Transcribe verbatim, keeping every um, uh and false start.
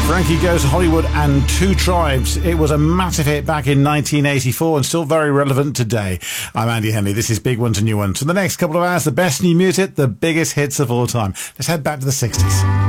Frankie Goes to Hollywood and Two Tribes. It was a massive hit back in nineteen eighty-four and still very relevant today. I'm Andy Henley. This is Big Ones and New Ones. For the next couple of hours, the best new music, the biggest hits of all time. Let's head back to the sixties.